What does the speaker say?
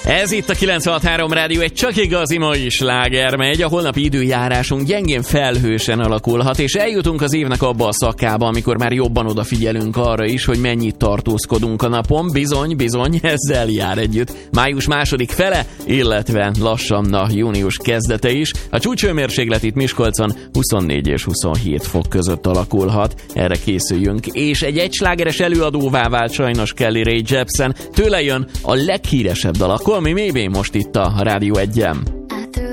Ez itt a 96.3 Rádió, egy csak igazi mai sláger megy. A holnapi időjárásunk gyengén felhősen alakulhat, és eljutunk az évnek abba a szakába, amikor már jobban odafigyelünk arra is, hogy mennyit tartózkodunk a napon. Bizony, ezzel jár együtt május második fele, illetve lassan a június kezdete is. A csúcshőmérséklet itt Miskolcon 24 és 27 fok között alakulhat. Erre készüljünk. És egy egyslágeres előadóvá vált sajnos Carly Rae Jepsen. Tőle jön a leghíresebb dal, a Call Me Maybe, most itt a Rádió 1-en.